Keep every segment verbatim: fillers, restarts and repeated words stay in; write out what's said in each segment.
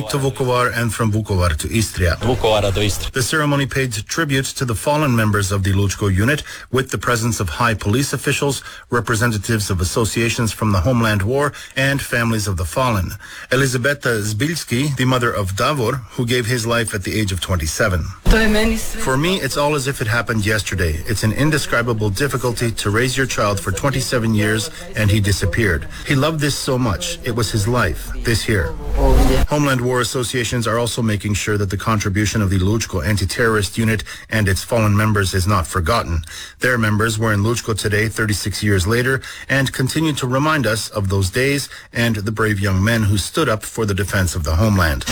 to Vukovar and from Vukovar to Istria. The ceremony paid tribute to the fallen members of the Lučko unit with the presence of high police officials, representatives of associations from the Homeland War, and families of the fallen. Elizabeta Zbilski, the mother of Davor, who gave his life at the age of twenty-seven. For me, it's all as if it happened yesterday. It's an indescribable difficulty to raise your child for twenty-seven years and he disappeared. He loved this so much. It was his life, this here. Homeland War associations are also making sure that the contribution of the Lučko anti-terrorist unit and its fallen members is not forgotten. Their members were in Lučko today, thirty-six years later, and continue to remind us of those days and the brave young men who stood up for the defense of the homeland.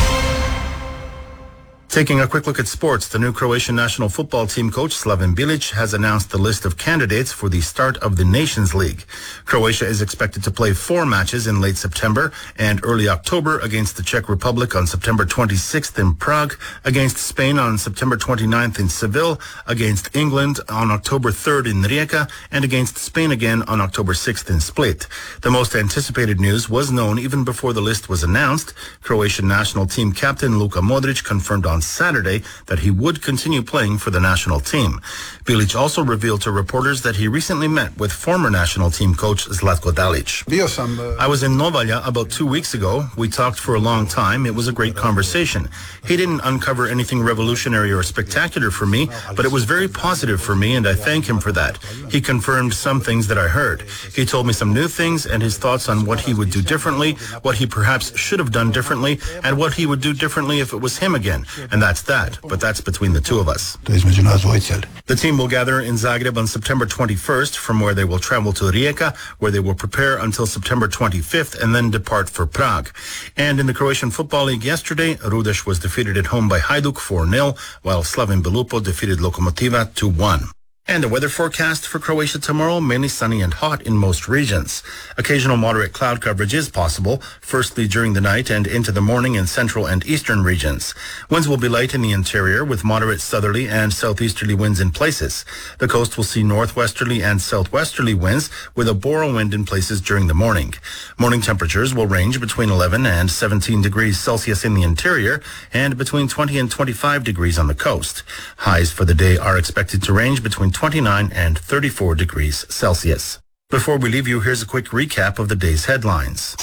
Taking a quick look at sports, the new Croatian national football team coach Slaven Bilic has announced the list of candidates for the start of the Nations League. Croatia is expected to play four matches in late September and early October against the Czech Republic on September twenty-sixth in Prague, against Spain on September twenty-ninth in Seville, against England on October third in Rijeka, and against Spain again on October sixth in Split. The most anticipated news was known even before the list was announced. Croatian national team captain Luka Modric confirmed on Saturday that he would continue playing for the national team. Bilic also revealed to reporters that he recently met with former national team coach Zlatko Dalic. I was in Novalja about two weeks ago. We talked for a long time. It was a great conversation. He didn't uncover anything revolutionary or spectacular for me, but it was very positive for me, and I thank him for that. He confirmed some things that I heard. He told me some new things and his thoughts on what he would do differently, what he perhaps should have done differently, and what he would do differently if it was him again. And that's that, but that's between the two of us. The team will gather in Zagreb on September twenty-first, from where they will travel to Rijeka, where they will prepare until September twenty-fifth and then depart for Prague. And in the Croatian Football League yesterday, Rudeš was defeated at home by Hajduk four nil, while Slaven Belupo defeated Lokomotiva two one. And the weather forecast for Croatia tomorrow, mainly sunny and hot in most regions. Occasional moderate cloud coverage is possible, firstly during the night and into the morning in central and eastern regions. Winds will be light in the interior with moderate southerly and southeasterly winds in places. The coast will see northwesterly and southwesterly winds with a bora wind in places during the morning. Morning temperatures will range between eleven and seventeen degrees Celsius in the interior and between twenty and twenty-five degrees on the coast. Highs for the day are expected to range between twenty-nine and thirty-four degrees Celsius. Before we leave you, here's a quick recap of the day's headlines.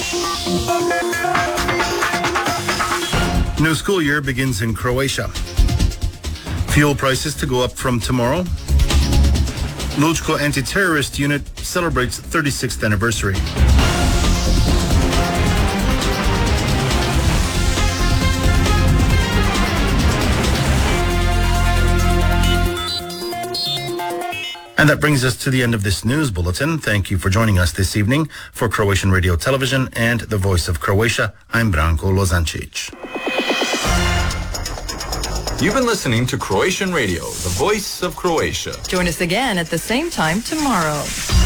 New school year begins in Croatia. Fuel prices to go up from tomorrow. Lučko anti-terrorist unit celebrates thirty-sixth anniversary. And that brings us to the end of this news bulletin. Thank you for joining us this evening. For Croatian Radio Television and the Voice of Croatia, I'm Branko Lozancic. You've been listening to Croatian Radio, the Voice of Croatia. Join us again at the same time tomorrow.